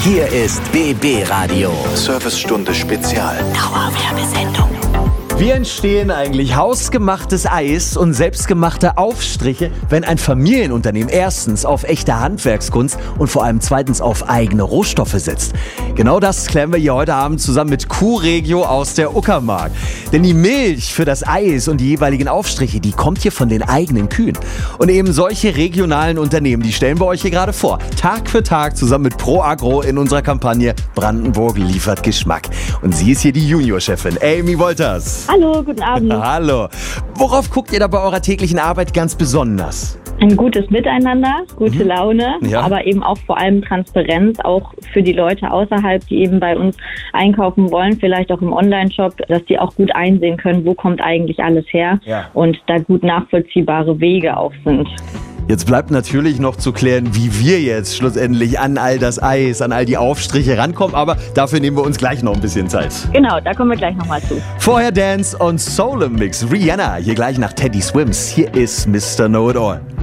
Hier ist BB Radio. Servicestunde Spezial. Dauerwerbesendung. Wie entstehen eigentlich hausgemachtes Eis und selbstgemachte Aufstriche, wenn ein Familienunternehmen erstens auf echte Handwerkskunst und vor allem zweitens auf eigene Rohstoffe setzt? Genau das klären wir hier heute Abend zusammen mit Q-Regio aus der Uckermark. Denn die Milch für das Eis und die jeweiligen Aufstriche, die kommt hier von den eigenen Kühen. Und eben solche regionalen Unternehmen, die stellen wir euch hier gerade vor. Tag für Tag zusammen mit ProAgro in unserer Kampagne Brandenburg liefert Geschmack. Und sie ist hier die Juniorchefin, Amy Wolters. Hallo, guten Abend. Hallo. Worauf guckt ihr da bei eurer täglichen Arbeit ganz besonders? Ein gutes Miteinander, gute Laune, Ja. aber eben auch vor allem Transparenz, auch für die Leute außerhalb, die eben bei uns einkaufen wollen, vielleicht auch im Online-Shop, dass die auch gut einsehen können, wo kommt eigentlich alles her und da gut nachvollziehbare Wege auch sind. Jetzt bleibt natürlich noch zu klären, wie wir jetzt schlussendlich an all das Eis, an all die Aufstriche rankommen, aber dafür nehmen wir uns gleich noch ein bisschen Zeit. Genau, da kommen wir gleich nochmal zu. Vorher Dance und Soul im Mix. Rihanna, hier gleich nach Teddy Swims. Hier ist Mr. Know-It-All.